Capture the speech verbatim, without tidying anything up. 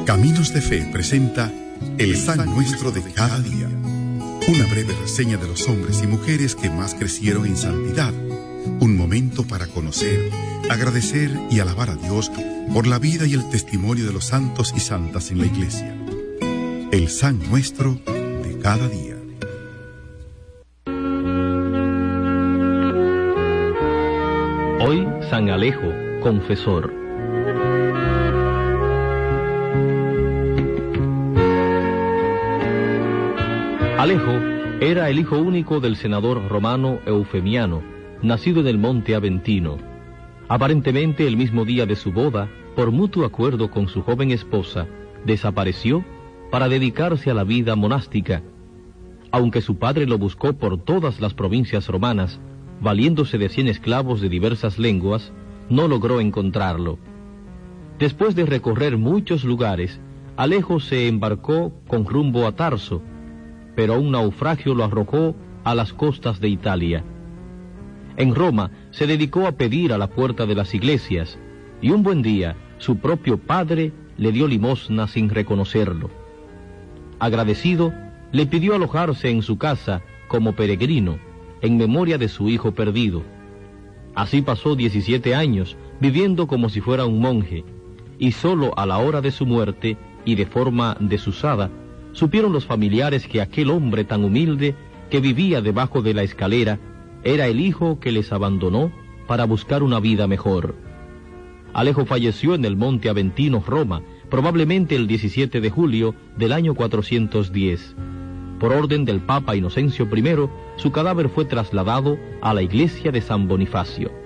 Caminos de Fe presenta El San Nuestro de cada día. Una breve reseña de los hombres y mujeres que más crecieron en santidad. Un momento para conocer, agradecer y alabar a Dios por la vida y el testimonio de los santos y santas en la Iglesia. El San Nuestro de cada día. Hoy, San Alejo, confesor. Alejo era el hijo único del senador romano Eufemiano, nacido en el monte Aventino. Aparentemente el mismo día de su boda, por mutuo acuerdo con su joven esposa, desapareció para dedicarse a la vida monástica. Aunque su padre lo buscó por todas las provincias romanas, valiéndose de cien esclavos de diversas lenguas, no logró encontrarlo. Después de recorrer muchos lugares, Alejo se embarcó con rumbo a Tarso, pero un naufragio lo arrojó a las costas de Italia. En Roma se dedicó a pedir a la puerta de las iglesias, y un buen día su propio padre le dio limosna sin reconocerlo. Agradecido, le pidió alojarse en su casa como peregrino, en memoria de su hijo perdido. Así pasó diecisiete años, viviendo como si fuera un monje, y solo a la hora de su muerte, y de forma desusada, supieron los familiares que aquel hombre tan humilde que vivía debajo de la escalera era el hijo que les abandonó para buscar una vida mejor. Alejo falleció en el monte Aventino, Roma, probablemente el diecisiete de julio del año cuatrocientos diez. Por orden del Papa Inocencio primero, su cadáver fue trasladado a la iglesia de San Bonifacio.